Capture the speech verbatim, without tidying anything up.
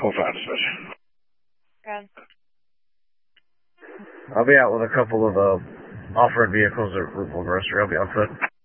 four five dispatch. Good. I'll be out with a couple of uh, off-road vehicles at Route one Grocery. I'll be on foot.